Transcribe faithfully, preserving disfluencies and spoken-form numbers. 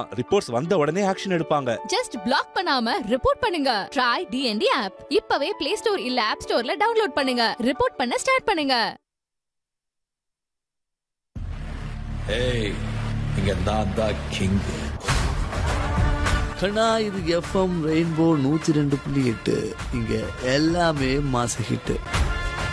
Reports வந்த உடனே action எடுப்பாங்க. ஜஸ்ட் பிளாக் பண்ணாம ரிப்போர்ட் பண்ணுங்க. Try DND app. இப்பவே பிளே ஸ்டோர் இல்ல ஆப் ஸ்டோர்ல டவுன்லோட் பண்ணுங்க. ரிப்போர்ட் பண்ண ஸ்டார்ட் பண்ணுங்க. ஏய், இங்க நான் தான் கிங். கண்ணா, இது எஃப்எம் ரெயின்போ நூத்தி ரெண்டு புள்ளி எட்டு. இங்க எல்லாமே மாச ஹிட்.